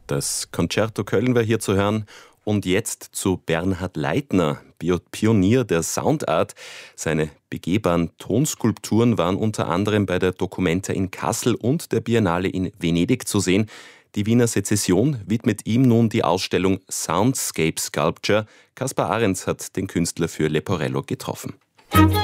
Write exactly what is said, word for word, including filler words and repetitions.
Das Concerto Köln war hier zu hören. Und jetzt zu Bernhard Leitner, Pionier der Soundart. Seine begehbaren Tonskulpturen waren unter anderem bei der Documenta in Kassel und der Biennale in Venedig zu sehen. Die Wiener Sezession widmet ihm nun die Ausstellung Soundscape Sculpture. Caspar Arendts hat den Künstler für Leporello getroffen.